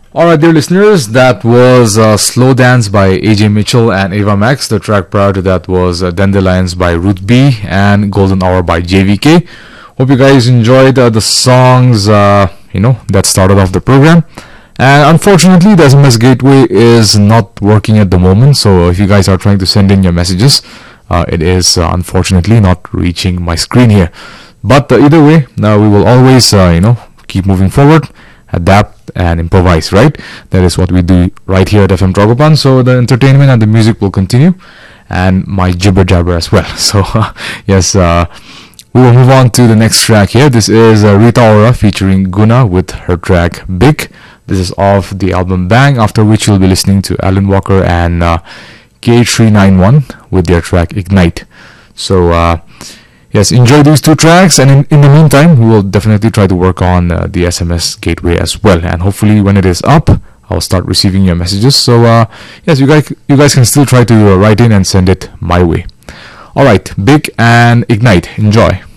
Alright, dear listeners, that was Slow Dance by AJ Mitchell and Ava Max. The track prior to that was Dandelions by Ruth B and Golden Hour by JVK. Hope you guys enjoyed the songs, that started off the program. And unfortunately, the SMS gateway is not working at the moment. So if you guys are trying to send in your messages, it is unfortunately not reaching my screen here. But either way, we will always, keep moving forward, adapt and improvise, right? That is what we do right here at FM Tragopan. So the entertainment and the music will continue, and my jibber jabber as well. So yes, we will move on to the next track here. This is Rita Ora featuring Guna with her track Big. This is off the album Bang, after which you'll be listening to Alan Walker and K391 with their track Ignite. So yes, enjoy these two tracks, and in the meantime, we will definitely try to work on the SMS gateway as well. And hopefully, when it is up, I'll start receiving your messages. So yes, you guys can still try to write in and send it my way. All right, Big and Ignite. Enjoy.